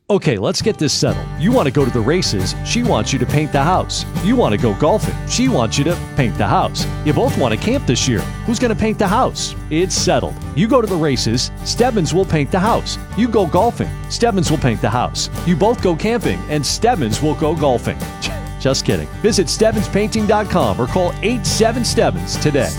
Okay, let's get this settled. You want to go to the races, she wants you to paint the house. You want to go golfing, she wants you to paint the house. You both want to camp this year. Who's going to paint the house? It's settled. You go to the races, Stebbins will paint the house. You go golfing, Stebbins will paint the house. You both go camping, and Stebbins will go golfing. Just kidding. Visit StebbinsPainting.com or call 87-STEBBINS today.